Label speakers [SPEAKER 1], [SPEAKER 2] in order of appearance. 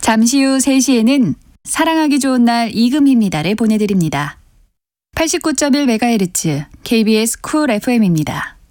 [SPEAKER 1] 잠시 후 3시에는 사랑하기 좋은 날 이금희입니다를 보내드립니다. 89.1MHz KBS 쿨 FM입니다.